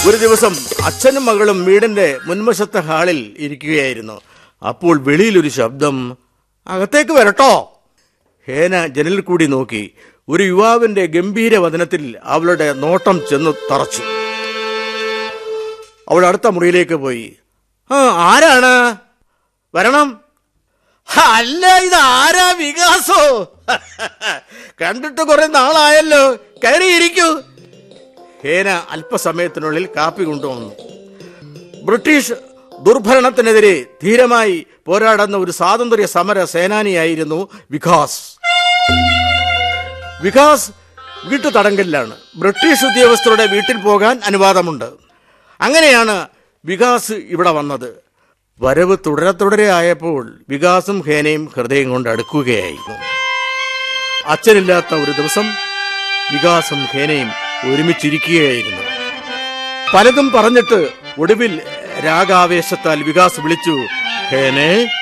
ഒരു ദിവസം അച്ഛനും മകളും വീടിന്റെ മുൻവശത്തെ ഹാളിൽ ഇരിക്കുകയായിരുന്നു. അപ്പോൾ വെളിയിലൊരു ശബ്ദം, അകത്തേക്ക് വരട്ടോ. ഹേന ജനലിൽ കൂടി നോക്കി. ഒരു യുവാവിന്റെ ഗംഭീര വദനത്തിൽ അവളുടെ നോട്ടം ചെന്ന് തറച്ചു. അവൾ അടുത്ത മുറിയിലേക്ക് പോയി. ആരാണ്? വരണം. അല്ല, ഇത് ആരാ? വികാസോ? കണ്ടിട്ട് കുറെ നാളായല്ലോ, കയറിയിരിക്കൂ. ഹേന അല്പസമയത്തിനുള്ളിൽ കാപ്പി കൊണ്ടുവന്നു. ബ്രിട്ടീഷ് ദുർഭരണത്തിനെതിരെ ധീരമായി പോരാടുന്ന ഒരു സ്വാതന്ത്ര്യ സമര സേനാനിയായിരുന്നു വികാസ്. വികാസ് വീട്ടു തടങ്കലിലാണ്. ബ്രിട്ടീഷ് ഉദ്യോഗസ്ഥരുടെ വീട്ടിൽ പോകാൻ അനുവാദമുണ്ട്. അങ്ങനെയാണ് വികാസ് ഇവിടെ വന്നത്. വരവ് തുടരെ ആയപ്പോൾ വികാസും ഹേനയും ഹൃദയം കൊണ്ട് അടുക്കുകയായിരുന്നു. അച്ഛനില്ലാത്ത ഒരു ദിവസം വികാസും ഹേനയും ഒരുമിച്ചിരിക്കുകയായിരുന്നു. പലതും പറഞ്ഞിട്ട് ഒടുവിൽ രാഗാവേശത്താൽ വികാസ് വിളിച്ചു, ഹേനെ.